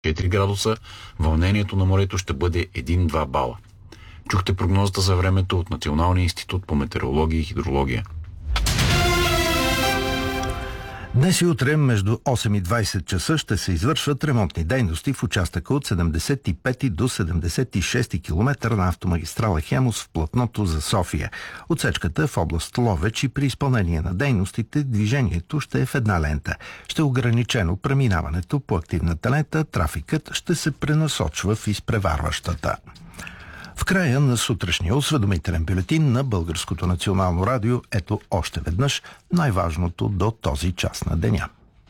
4 градуса, вълнението на морето ще бъде 1-2 бала. Чухте прогнозата за времето от Националния институт по метеорология и хидрология. Днес и утре между 8 и 20 часа ще се извършват ремонтни дейности в участъка от 75 до 76 км на автомагистрала Хемус в платното за София. Отсечката в област Ловеч и при изпълнение на дейностите движението ще е в една лента. Ще е ограничено преминаването по активната лента, трафикът ще се пренасочва в изпреварващата. В края на сутрешния осведомителен бюлетин на Българското национално радио, ето още веднъж най-важното до този час на деня.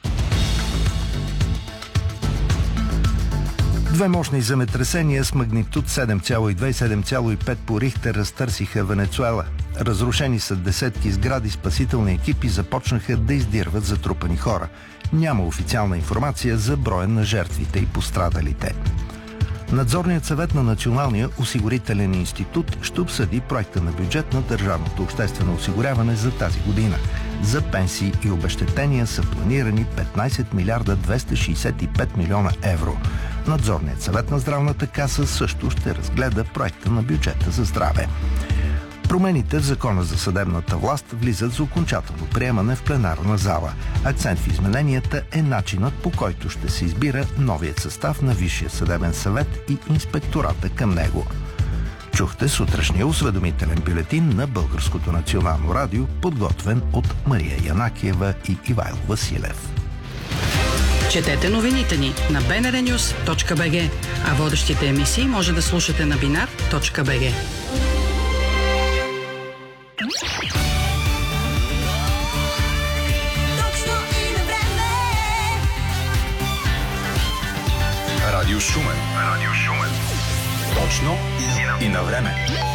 Две мощни земетресения с магнитуд 7,2 и 7,5 по Рихтер разтърсиха Венецуела. Разрушени са десетки сгради, спасителни екипи започнаха да издирват затрупани хора. Няма официална информация за броя на жертвите и пострадалите. Надзорният съвет на Националния осигурителен институт ще обсъди проекта на бюджет на държавното обществено осигуряване за тази година. За пенсии и обезщетения са планирани 15 милиарда 265 милиона евро. Надзорният съвет на здравната каса също ще разгледа проекта на бюджета за здраве. Промените в Закона за съдебната власт влизат за окончателно приемане в пленарна зала. Акцент в измененията е начинът, по който ще се избира новият състав на Висшия съдебен съвет и инспектората към него. Чухте сутрешния осведомителен бюлетин на Българското национално радио, подготвен от Мария Янакиева и Ивайло Василев. Четете новините ни на bnrnews.bg, а водещите емисии може да слушате на binar.bg. Радио Шумен. Точно и на време.